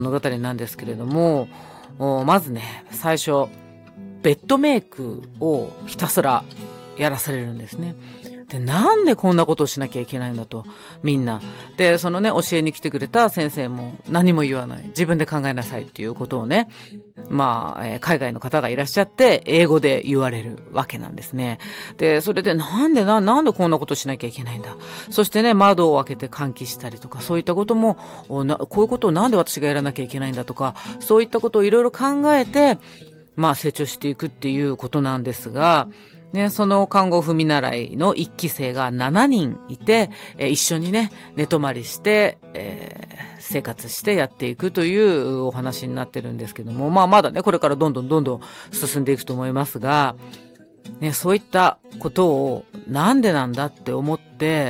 物語なんですけれども、まずね、最初、ベッドメイクをひたすらやらされるんですね。で、なんでこんなことをしなきゃいけないんだと、みんな。で、そのね、教えに来てくれた先生も何も言わない。自分で考えなさいっていうことをね、海外の方がいらっしゃって、英語で言われるわけなんですね。で、それでなんでこんなことしなきゃいけないんだ。そしてね、窓を開けて換気したりとか、そういったことも、こういうことをなんで私がやらなきゃいけないんだとか、そういったことをいろいろ考えて、成長していくっていうことなんですが、ね、その看護婦見習いの1期生が7人いて、一緒にね、寝泊まりして、生活してやっていくというお話になってるんですけども、まだね、これからどんどん進んでいくと思いますが、ね、そういったことをなんでなんだって思って、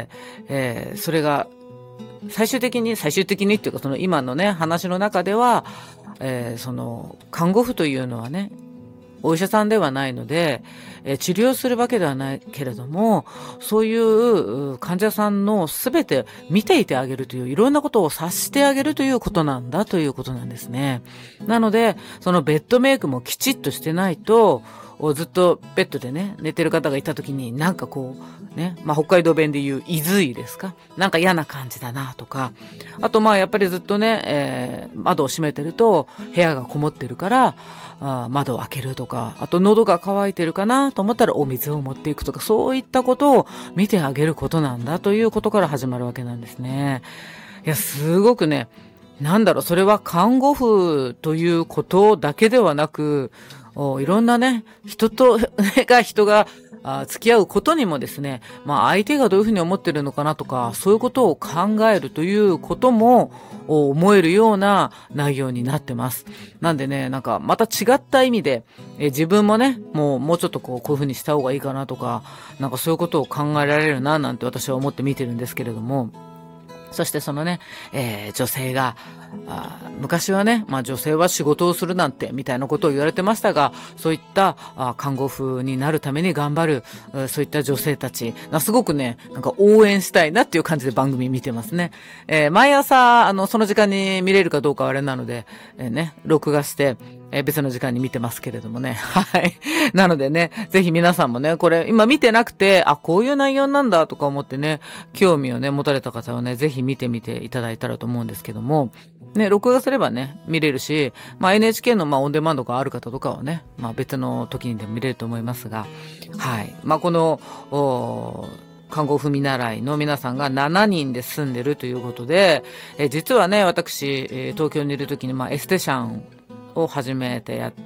それが最終的にっていうか、その今のね、話の中では、その看護婦というのはね、お医者さんではないので、治療するわけではないけれども、そういう患者さんのすべて見ていてあげるという、いろんなことを察してあげるということなんだということなんですね。なので、そのベッドメイクもきちっとしてないと、ずっとベッドでね、寝てる方がいた時になんかこう、ね、北海道弁で言ういずいですか？なんか嫌な感じだなとか、あとやっぱりずっとね、窓を閉めてると部屋がこもってるから、窓を開けるとか、あと喉が渇いてるかなと思ったらお水を持っていくとか、そういったことを見てあげることなんだということから始まるわけなんですね。いや、すごくね、それは看護婦ということだけではなく、いろんなね、人が付き合うことにもですね、相手がどういうふうに思ってるのかなとか、そういうことを考えるということも思えるような内容になってます。なんでね、また違った意味で、自分もね、もうちょっとこういうふうにした方がいいかなとか、そういうことを考えられるななんて私は思って見てるんですけれども、そしてそのね、女性が、昔はね、女性は仕事をするなんて、みたいなことを言われてましたが、そういった、看護婦になるために頑張る、そういった女性たち、すごくね、応援したいなっていう感じで番組見てますね。毎朝、その時間に見れるかどうかはあれなので、録画して、別の時間に見てますけれどもね。はい。なのでね、ぜひ皆さんもね、これ今見てなくて、こういう内容なんだとか思ってね、興味をね、持たれた方はね、ぜひ見てみていただいたらと思うんですけども、ね、録画すればね、見れるし、NHK のオンデマンドがある方とかはね、別の時にでも見れると思いますが、はい。この、看護婦見習いの皆さんが7人で住んでるということで、実はね、私、東京にいる時にエステシャンを初めてやって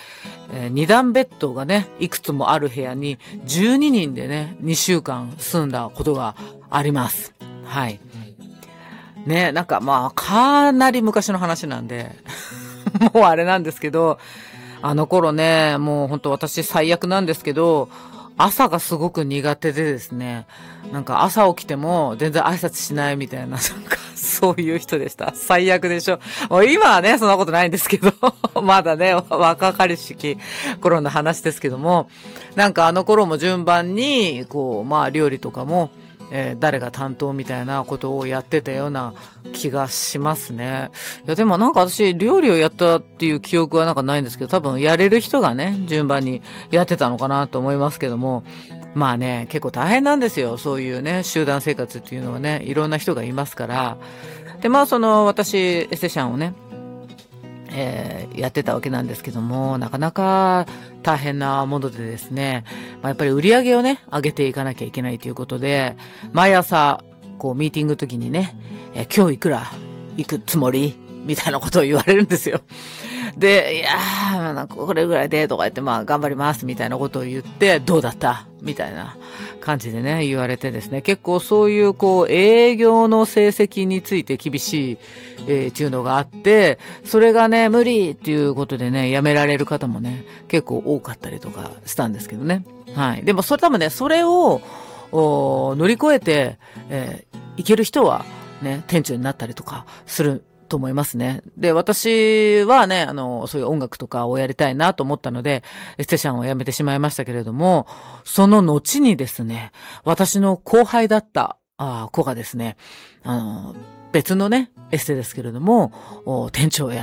、2段ベッドがね、いくつもある部屋に12人でね、2週間住んだことがあります。はい。ね、かなり昔の話なんで、もうあれなんですけど、あの頃ね、もう本当私最悪なんですけど、朝がすごく苦手でですね、朝起きても全然挨拶しないみたいな、そういう人でした。最悪でしょ。今はね、そんなことないんですけど、まだね、若かりしき頃の話ですけども、あの頃も順番に、料理とかも、誰が担当みたいなことをやってたような気がしますね。いや、でも私、料理をやったっていう記憶はないんですけど、多分やれる人がね、順番にやってたのかなと思いますけども、結構大変なんですよ。そういうね、集団生活っていうのはね、いろんな人がいますから。で、私、エステシャンをね、やってたわけなんですけども、なかなか大変なものでですね、やっぱり売り上げをね、上げていかなきゃいけないということで、毎朝、ミーティングの時にね、今日いくら行くつもりみたいなことを言われるんですよ。で、いやー、これぐらいでとか言って、頑張りますみたいなことを言って、どうだったみたいな感じでね、言われてですね、結構そういう営業の成績について厳しい、っていうのがあって、それがね、無理っていうことでね、辞められる方もね、結構多かったりとかしたんですけどね。はい。でも多分ね、それを、乗り越えて、いける人はね、店長になったりとかすると思いますね。で、私はね、そういう音楽とかをやりたいなと思ったので、エステシャンを辞めてしまいましたけれども、その後にですね、私の後輩だった子がですね、別のね、エステですけれども、店長をや